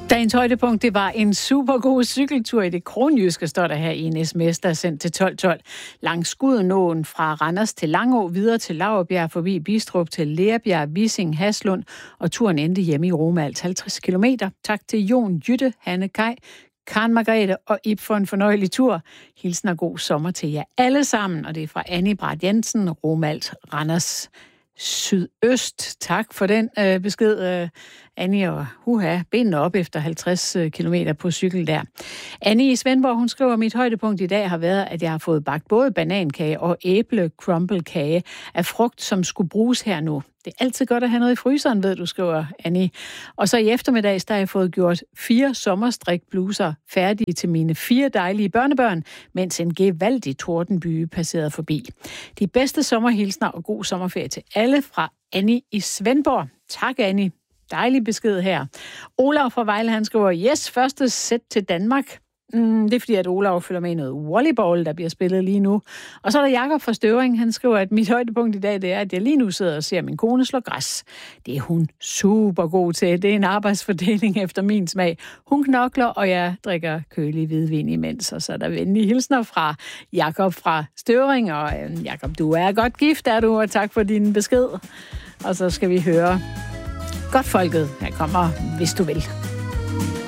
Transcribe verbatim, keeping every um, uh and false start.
Dagens højdepunkt, det var en super god cykeltur i det kronjyske, står der her i en sms, der er sendt til tolv tolv. Langs Skudenåen fra Randers til Langå, videre til Laurbjerg, forbi Bistrup til Lærbjerg, Vissing, Haslund, og turen endte hjemme i Roma, alt halvtreds kilometer. Tak til Jon, Jytte, Hanne, Kai, Karen Margrethe og Ib for en fornøjelig tur. Hilsen og god sommer til jer alle sammen, og det er fra Annie Brat Jensen, Romalt, Randers Sydøst. Tak for den øh, besked, øh, Annie, og huha, benene op efter halvtreds kilometer på cykel der. Annie i Svendborg, hun skriver, mit højdepunkt i dag har været, at jeg har fået bagt både banankage og æble crumble-kage af frugt, som skulle bruges her nu. Det er altid godt at have noget i fryseren, ved du, skriver Annie. Og så i eftermiddags, der har jeg fået gjort fire sommerstrikbluser færdige til mine fire dejlige børnebørn, mens en gevaldig tordenbyge passerede forbi. De bedste sommerhilsner og god sommerferie til alle fra Annie i Svendborg. Tak, Annie. Dejlig besked her. Olav fra Vejle, han skriver, yes, første sæt til Danmark. Mm, det er fordi, at Olav følger med i noget volleyball, der bliver spillet lige nu. Og så er der Jakob fra Støvring, han skriver, at mit højdepunkt i dag, det er, at jeg lige nu sidder og ser min kone slå græs. Det er hun super god til. Det er en arbejdsfordeling efter min smag. Hun knokler, og jeg drikker kølig hvidvin imens. Og så er der venlige hilsner fra Jakob fra Støvring. Og øh, Jakob, du er godt gift, er du, og tak for din besked. Og så skal vi høre Godt folket. Her kommer, hvis du vil.